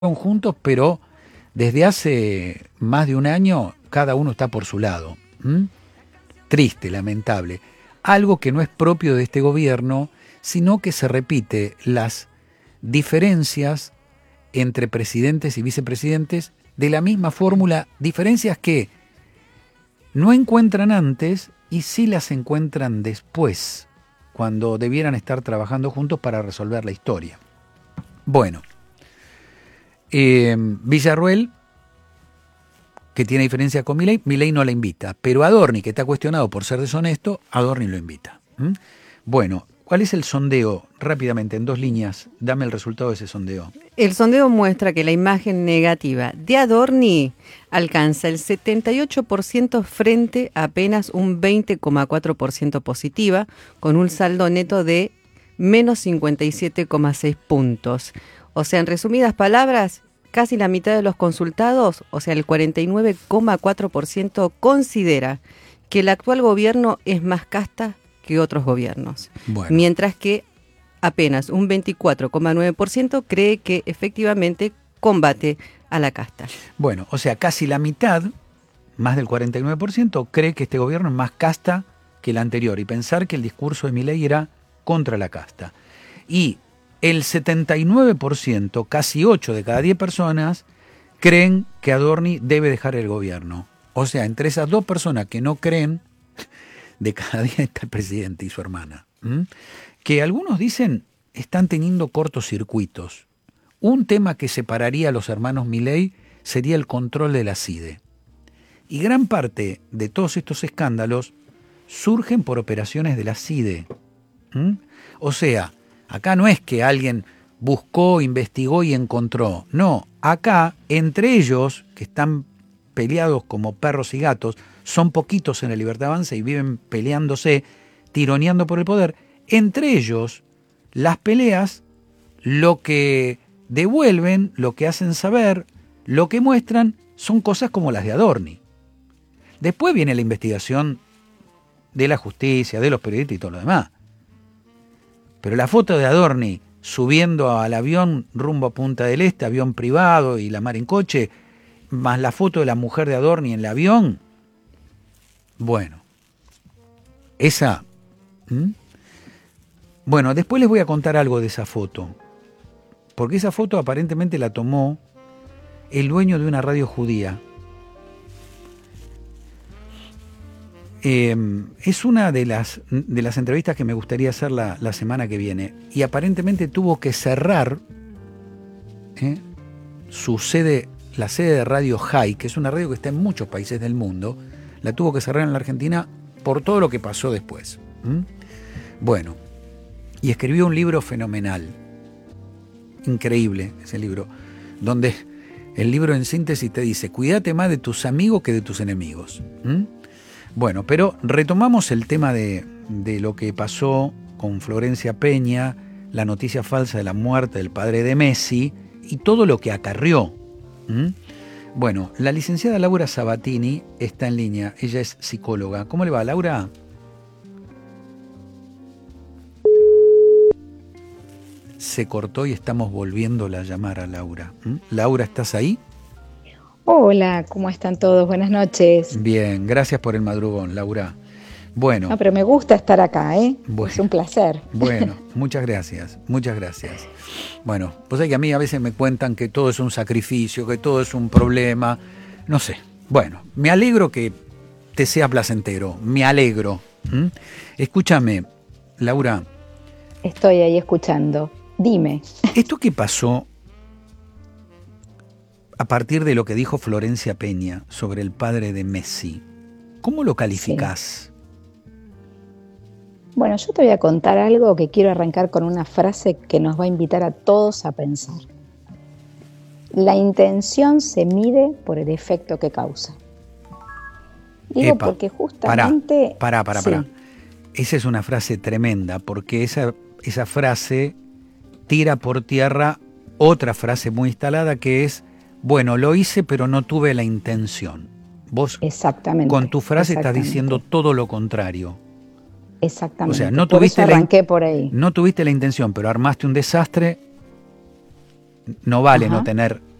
juntos, pero desde hace más de un año cada uno está por su lado. Triste, lamentable. Algo que no es propio de este gobierno, sino que se repite las diferencias entre presidentes y vicepresidentes de la misma fórmula, diferencias que no encuentran antes y sí las encuentran después, cuando debieran estar trabajando juntos para resolver la historia. Bueno, Villarruel, que tiene diferencia con Milei no la invita, pero Adorni, que está cuestionado por ser deshonesto, Adorni lo invita. Bueno, ¿cuál es el sondeo? Rápidamente, en 2 líneas, dame el resultado de ese sondeo. El sondeo muestra que la imagen negativa de Adorni alcanza el 78% frente a apenas un 20,4% positiva, con un saldo neto de menos 57,6 puntos. O sea, en resumidas palabras, casi la mitad de los consultados, o sea, el 49,4%, considera que el actual gobierno es más casta que otros gobiernos. Bueno. Mientras que apenas un 24,9% cree que efectivamente combate a la casta. Bueno, o sea, casi la mitad, más del 49%, cree que este gobierno es más casta que el anterior y pensar que el discurso de Milei era contra la casta. Y el 79%, casi 8 de cada 10 personas, creen que Adorni debe dejar el gobierno. O sea, entre esas 2 personas que no creen, de cada 10 está el presidente y su hermana. Que algunos dicen están teniendo cortocircuitos. Un tema que separaría a los hermanos Milei sería el control de la CIDE. Y gran parte de todos estos escándalos surgen por operaciones de la CIDE. O sea, acá no es que alguien buscó, investigó y encontró. No, acá, entre ellos, que están peleados como perros y gatos, son poquitos en la Libertad Avanza y viven peleándose, tironeando por el poder. Entre ellos, las peleas, lo que devuelven, lo que hacen saber, lo que muestran, son cosas como las de Adorni. Después viene la investigación de la justicia, de los periodistas y todo lo demás. Pero la foto de Adorni subiendo al avión rumbo a Punta del Este, avión privado y la mar en coche, más la foto de la mujer de Adorni en el avión, bueno, esa... Bueno, después les voy a contar algo de esa foto, porque esa foto aparentemente la tomó el dueño de una radio judía. Es una de las entrevistas que me gustaría hacer la semana que viene, y aparentemente tuvo que cerrar su sede, la sede de Radio High, que es una radio que está en muchos países del mundo, la tuvo que cerrar en la Argentina por todo lo que pasó después. Bueno, y escribió un libro fenomenal, increíble ese libro, donde el libro en síntesis te dice, cuídate más de tus amigos que de tus enemigos. Bueno, pero retomamos el tema de lo que pasó con Florencia Peña, la noticia falsa de la muerte del padre de Messi y todo lo que acarrió. Bueno, la licenciada Laura Sabatini está en línea, ella es psicóloga. ¿Cómo le va, Laura? Se cortó y estamos volviéndola a llamar a Laura. Laura, ¿estás ahí? Hola, ¿cómo están todos? Buenas noches. Bien, gracias por el madrugón, Laura. Bueno. No, pero me gusta estar acá, ¿eh? Bueno, es un placer. Bueno, muchas gracias, muchas gracias. Bueno, pues es que a mí a veces me cuentan que todo es un sacrificio, que todo es un problema, no sé. Bueno, me alegro que te sea placentero, me alegro. Escúchame, Laura. Estoy ahí escuchando, dime. ¿Esto qué pasó a partir de lo que dijo Florencia Peña sobre el padre de Messi? ¿Cómo lo calificás? Sí. Bueno, yo te voy a contar algo que quiero arrancar con una frase que nos va a invitar a todos a pensar. La intención se mide por el efecto que causa. Digo porque justamente... Pará. Esa es una frase tremenda, porque esa frase tira por tierra otra frase muy instalada que es, bueno, lo hice pero no tuve la intención. Vos con tu frase estás diciendo todo lo contrario. Exactamente. O sea, no por tuviste eso arranqué por ahí. No tuviste la intención, pero armaste un desastre no vale Ajá. no tener